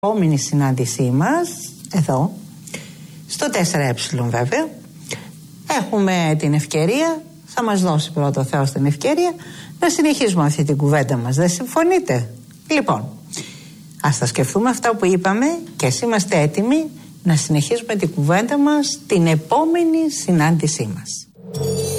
Επόμενη συνάντησή μας εδώ στο 4Ε βέβαια έχουμε την ευκαιρία, θα μας δώσει πρώτο Θεός την ευκαιρία να συνεχίσουμε αυτή την κουβέντα μας. Δεν συμφωνείτε? Λοιπόν, ας τα σκεφτούμε αυτά που είπαμε και ας είμαστε έτοιμοι να συνεχίσουμε την κουβέντα μας την επόμενη συνάντησή μας.